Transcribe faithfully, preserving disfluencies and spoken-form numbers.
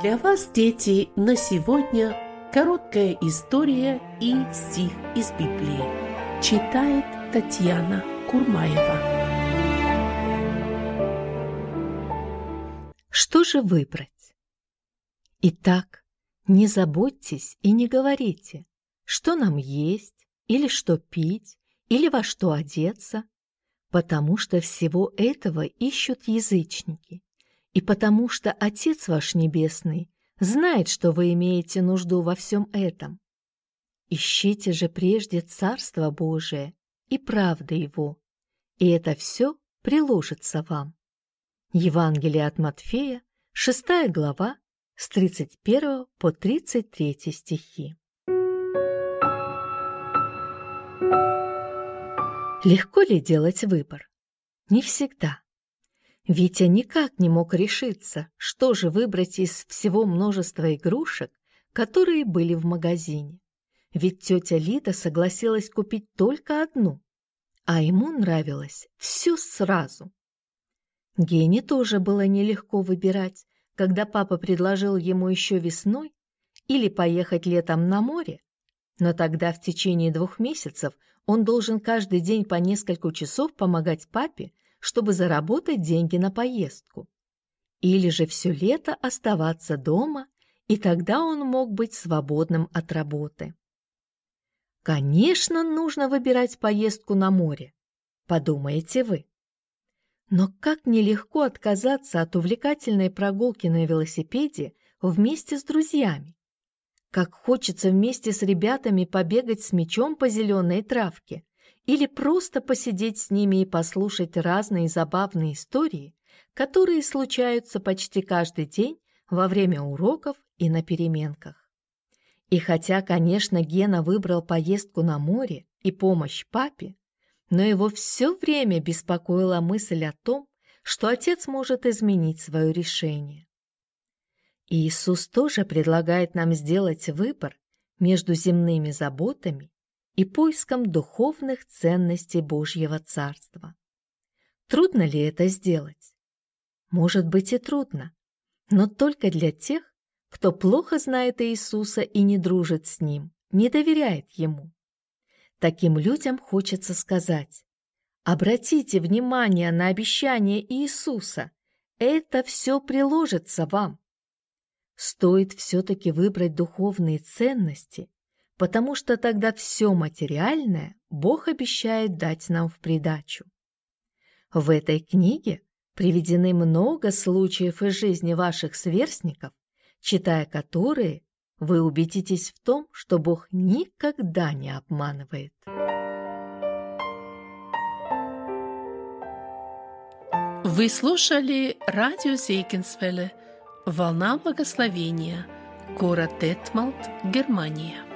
Для вас, дети, на сегодня короткая история и стих из Библии. Читает Татьяна Курмаева. Что же выбрать? Итак, не заботьтесь и не говорите, что нам есть, или что пить, или во что одеться, потому что всего этого ищут язычники, и потому что Отец ваш Небесный знает, что вы имеете нужду во всем этом. Ищите же прежде Царство Божие и правды Его, и это все приложится вам. Евангелие от Матфея, шестая глава, с тридцать первого по тридцать третий стихи. Легко ли делать выбор? Не всегда. Витя никак не мог решиться, что же выбрать из всего множества игрушек, которые были в магазине. Ведь тетя Лида согласилась купить только одну, а ему нравилось все сразу. Гене тоже было нелегко выбирать, когда папа предложил ему еще весной или поехать летом на море, но тогда в течение двух месяцев он должен каждый день по несколько часов помогать папе, чтобы заработать деньги на поездку. Или же все лето оставаться дома, и тогда он мог быть свободным от работы. Конечно, нужно выбирать поездку на море, подумаете вы. Но как нелегко отказаться от увлекательной прогулки на велосипеде вместе с друзьями. Как хочется вместе с ребятами побегать с мячом по зеленой травке или просто посидеть с ними и послушать разные забавные истории, которые случаются почти каждый день во время уроков и на переменках. И хотя, конечно, Гена выбрал поездку на море и помощь папе, но его все время беспокоила мысль о том, что отец может изменить свое решение. И Иисус тоже предлагает нам сделать выбор между земными заботами и поиском духовных ценностей Божьего Царства. Трудно ли это сделать? Может быть и трудно, но только для тех, кто плохо знает Иисуса и не дружит с Ним, не доверяет Ему. Таким людям хочется сказать: обратите внимание на обещание Иисуса, это все приложится вам. Стоит все-таки выбрать духовные ценности, потому что тогда все материальное Бог обещает дать нам в придачу. В этой книге приведены много случаев из жизни ваших сверстников, читая которые, вы убедитесь в том, что Бог никогда не обманывает. Вы слушали радио Зейгенсвелле «Волна благословения», город Детмалт, Германия.